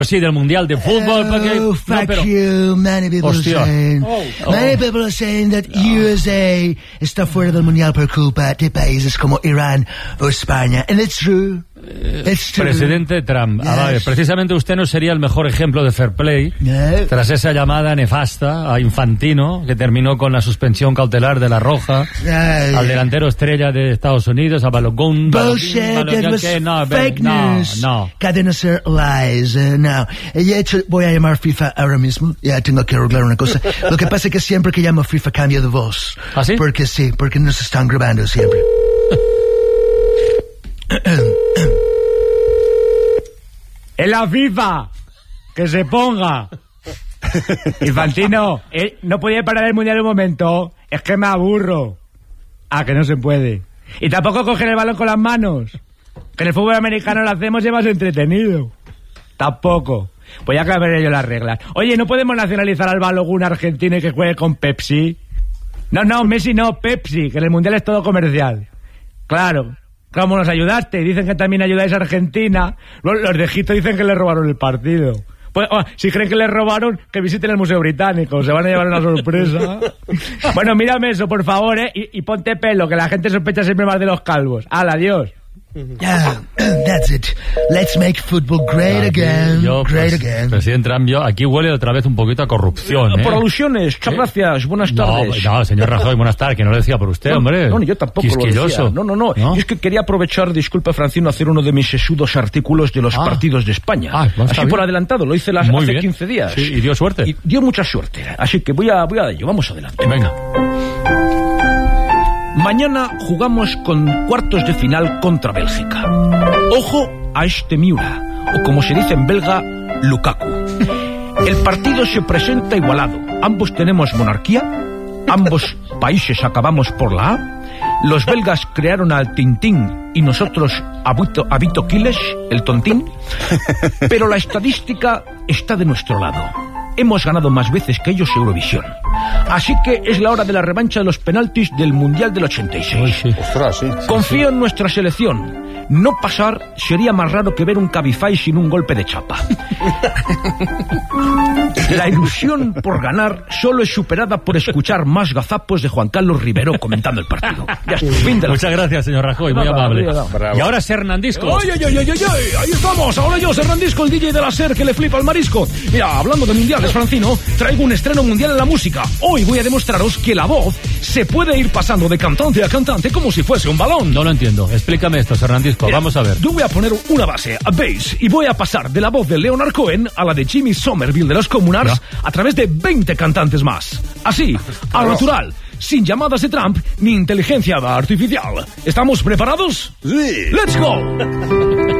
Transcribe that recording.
Sí, del Mundial de Fútbol. Many people are saying that USA está fuera del Mundial por culpa de países como Irán o España. And it's true. Presidente Trump, yes. Precisamente usted no sería el mejor ejemplo de fair play tras esa llamada nefasta a Infantino, que terminó con la suspensión cautelar de La Roja, al delantero estrella de Estados Unidos, a Balogun. Bullshit, that was fake news. Cadena ser lies. Voy a llamar FIFA ahora mismo. Ya tengo que arreglar una cosa. Lo que pasa es que siempre que llamo FIFA cambio de voz. ¿Ah, sí? Porque nos están grabando siempre. ¡Es la FIFA! ¡Que se ponga! Infantino, no podía parar el Mundial un momento. Es que me aburro. Que no se puede. Y tampoco coger el balón con las manos. Que en el fútbol americano lo hacemos y es más entretenido. Tampoco. Pues ya cambiaré yo las reglas. Oye, ¿no podemos nacionalizar al Balogun argentino y que juegue con Pepsi? No, Messi no, Pepsi, que en el Mundial es todo comercial. Claro. ¿Cómo nos ayudaste? Dicen que también ayudáis a Argentina. Los de Egipto dicen que le robaron el partido. Pues, si creen que le robaron, que visiten el Museo Británico. Se van a llevar una sorpresa. Bueno, mírame eso, por favor, y ponte pelo, que la gente sospecha siempre más de los calvos. ¡Hala, adiós! That's it. Let's make football great again. Great again. Presidente Trump, aquí huele otra vez un poquito a corrupción. Por alusiones, muchas gracias, buenas tardes. No, señor Rajoy, buenas tardes, que no lo decía por usted, hombre. No, yo tampoco lo decía. No. Y es que quería aprovechar, disculpe, Francino, hacer uno de mis sesudos artículos de los partidos de España. Así por adelantado, lo hice hace 15 días. Sí, y dio suerte. Y dio mucha suerte, así que voy a ello, vamos adelante. Venga. Mañana jugamos con cuartos de final contra Bélgica. Ojo a este Miura, o como se dice en belga, Lukaku. El partido se presenta igualado. Ambos tenemos monarquía, ambos países acabamos por la A. Los belgas crearon al Tintín y nosotros a Vito Quiles, el tontín. Pero la estadística está de nuestro lado. Hemos ganado más veces que ellos Eurovisión. Así que es la hora de la revancha de los penaltis del Mundial del 86. Sí. Ostras, sí. Confío en nuestra selección. No pasar sería más raro que ver un Cabify sin un golpe de chapa. La ilusión por ganar solo es superada por escuchar más gazapos de Juan Carlos Rivero comentando el partido. Ya está, Muchas gracias, señor Rajoy, muy amable. Bravo. Y ahora Hernandisco. ¡Ay! Ahí estamos, ahora yo, Hernandisco, el DJ de la SER que le flipa al marisco. Mira, hablando de mundiales, Francino, traigo un estreno mundial en la música. Hoy voy a demostraros que la voz se puede ir pasando de cantante a cantante como si fuese un balón. No lo entiendo, explícame esto, Hernandisco. Mira, vamos a ver. Yo voy a poner una base, a bass, y voy a pasar de la voz de Leonard Cohen a la de Jimmy Somerville de los Communards a través de 20 cantantes más. Así, al natural, sin llamadas de Trump ni inteligencia artificial. ¿Estamos preparados? Sí. ¡Let's go!